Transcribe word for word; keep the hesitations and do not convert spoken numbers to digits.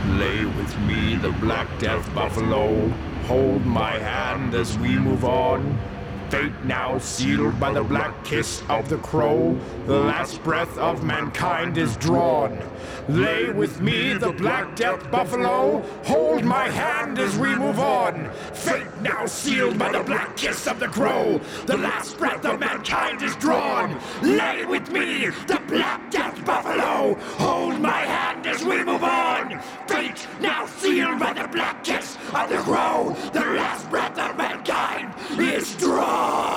Lay with me the Black Death Buffalo. Hold my hand as we move on. Fate now sealed by the black kiss of the crow. The last breath of mankind is drawn. Lay with me the Black Death Buffalo. Hold my hand as we move on. Fate now sealed by the black kiss of the crow. The last breath of mankind is drawn. Lay with me the Black Death Buffalo. Hold my hand as we move on. Fate now sealed by the black kiss of the crow. The last breath of mankind is drawn.